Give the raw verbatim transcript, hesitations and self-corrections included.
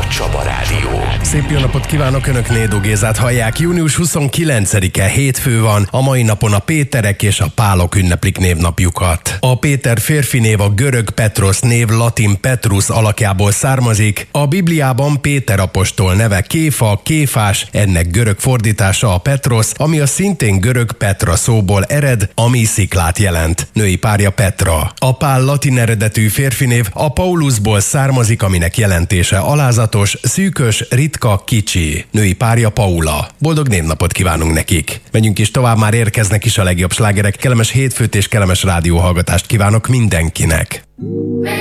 a Csaba Rádió. Szép jó napot kívánok, Önök Nédó Gézát hallják. június huszonkilencedike hétfő van, a mai napon a Péterek és a Pálok ünneplik névnapjukat. A Péter férfi név a görög Petros név latin Petrus alakjából származik. A Bibliában Péter apostol neve Kéfa, Kéfás, ennek görög fordítása a Petros, ami a szintén görög Petra szóból ered, ami sziklát jelent. Női párja Petra. A Pál latin eredetű férfi név a Paulusból származik, aminek jelentése alázatos, szűkös, ritka, kicsi. Női párja Paula. Boldog névnapot kívánunk nekik. Menjünk is tovább, már érkeznek is a legjobb slágerek. Kellemes hétfőt és kellemes rádióhallgatást kívánok mindenkinek.